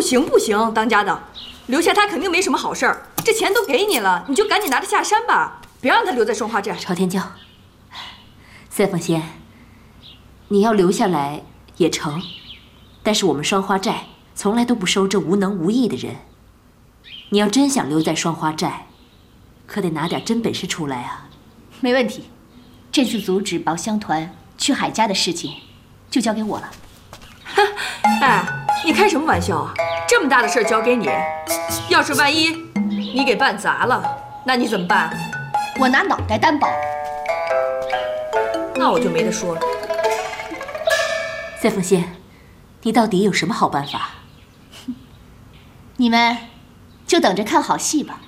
行不行，当家的，留下他肯定没什么好事儿。这钱都给你了，你就赶紧拿他下山吧，别让他留在双花寨。 朝天椒，赛凤仙，你要留下来也成，但是我们双花寨从来都不收这无能无义的人。你要真想留在双花寨，可得拿点真本事出来啊！ 没问题，这次阻止宝香团去海家的事情，就交给我了。 哎，你开什么玩笑啊？这么大的事儿交给你，要是万一你给办砸了，那你怎么办？ 我拿脑袋担保。 那我就没得说了。 赛凤仙，你到底有什么好办法？ 你们就等着看好戏吧。